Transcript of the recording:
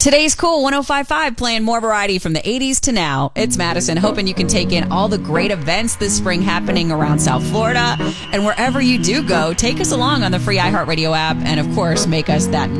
Today's Cool 105.5 playing more variety from the 80s to now. It's Madison, hoping you can take in all the great events this spring happening around South Florida. And wherever you do go, take us along on the free iHeartRadio app and, of course, make us that